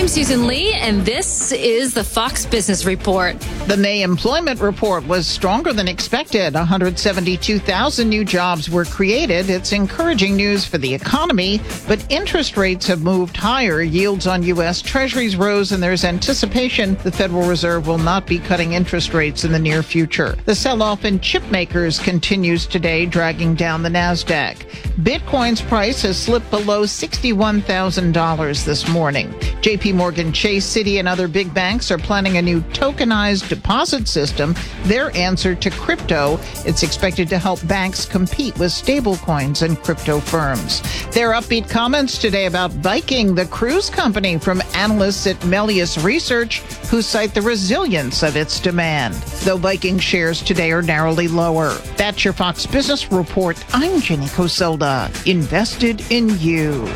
Susan Lee, and this is the Fox Business Report. The May employment report was stronger than expected. 172,000 new jobs were created. It's encouraging news for the economy, but interest rates have moved higher. Yields on U.S. Treasuries rose, and there's anticipation the Federal Reserve will not be cutting interest rates in the near future. The sell-off in chip makers continues today, dragging down the NASDAQ. Bitcoin's price has slipped below $61,000 this morning. J.P. Morgan Chase, Citi, and other big banks are planning a new tokenized deposit system, their answer to crypto. It's expected to help banks compete with stablecoins and crypto firms. There are upbeat comments today about Viking, the cruise company, from analysts at Melius Research, who cite the resilience of its demand. Though Viking shares today are narrowly lower. That's your Fox Business Report. I'm Jenny Coselda, invested in you.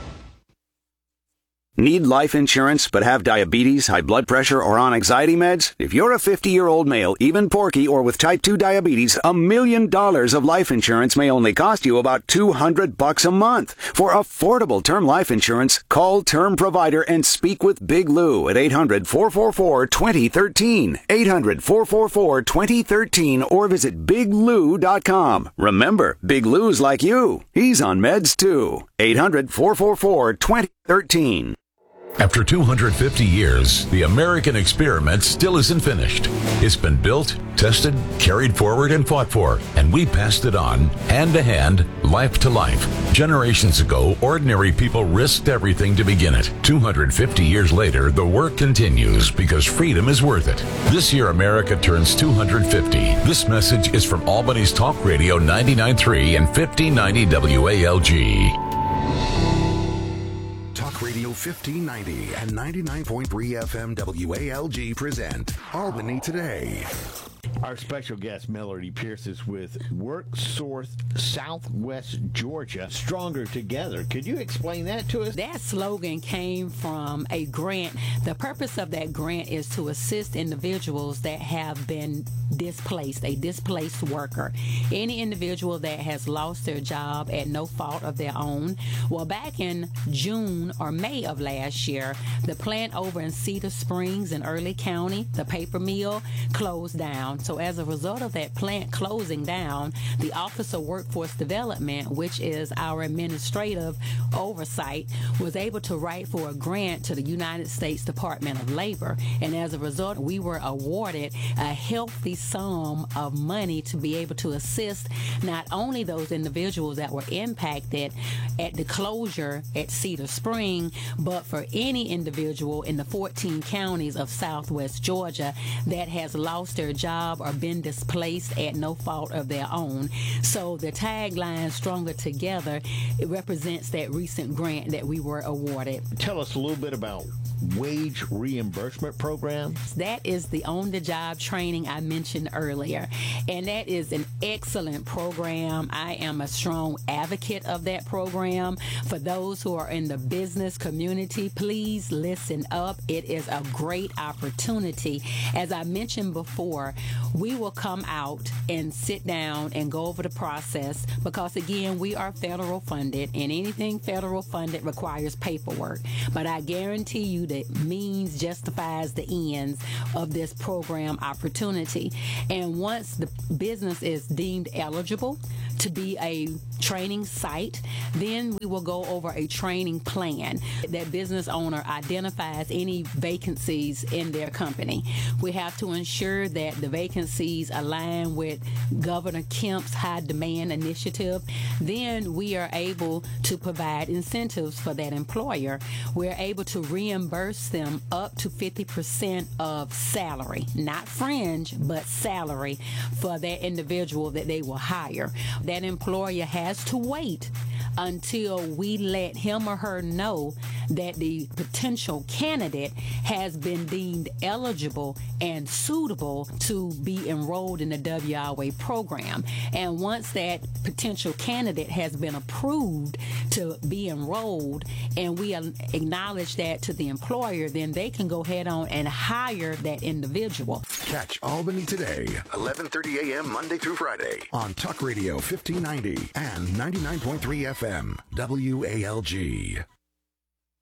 Need life insurance but have diabetes, high blood pressure, or on anxiety meds? If you're a 50-year-old male, even porky, or with type 2 diabetes, $1 million of life insurance may only cost you about $200 a month. For affordable term life insurance, call Term Provider and speak with Big Lou at 800-444-2013. 800-444-2013 or visit biglou.com. Remember, Big Lou's like you. He's on meds too. 800-444-2013. After 250 years, the American experiment still isn't finished. It's been built, tested, carried forward, and fought for, and we passed it on, hand to hand, life to life. Generations ago, ordinary people risked everything to begin it. 250 years later, the work continues because freedom is worth it. This year, America turns 250. This message is from Albany's Talk Radio 99.3 and 1590 WALG. Radio 1590 and 99.3 FM WALG present Albany Today. Our special guest, Melody Pierce, is with WorkSource Southwest Georgia, Stronger Together. Could you explain that to us? That slogan came from a grant. The purpose of that grant is to assist individuals that have been displaced, a displaced worker. Any individual that has lost their job at no fault of their own. Well, back in June or May of last year, the plant over in Cedar Springs in Early County, the paper mill, closed down. So as a result of that plant closing down, the Office of Workforce Development, which is our administrative oversight, was able to write for a grant to the United States Department of Labor. And as a result, we were awarded a healthy sum of money to be able to assist not only those individuals that were impacted at the closure at Cedar Spring, but for any individual in the 14 counties of Southwest Georgia that has lost their job or been displaced at no fault of their own. So the tagline, Stronger Together, it represents that recent grant that we were awarded. Tell us a little bit about wage reimbursement program. That is the on-the-job training I mentioned earlier, and that is an excellent program. I am a strong advocate of that program. For those who are in the business community, please listen up. It is a great opportunity. As I mentioned before, we will come out and sit down and go over the process because, again, we are federal funded, and anything federal funded requires paperwork. But I guarantee you that means justifies the ends of this program opportunity. And once the business is deemed eligible to be a training site, then we will go over a training plan. That business owner identifies any vacancies in their company. We have to ensure that the vacancies align with Governor Kemp's high demand initiative. Then we are able to provide incentives for that employer. We're able to reimburse them up to 50% of salary, not fringe, but salary for that individual that they will hire. That employer has to wait until we let him or her know that the potential candidate has been deemed eligible and suitable to be enrolled in the WRA program. And once that potential candidate has been approved to be enrolled and we acknowledge that to the employer, then they can go ahead on and hire that individual. Catch Albany Today, 11:30 a.m. Monday through Friday on Talk Radio 1590 and 99.3 FM WALG.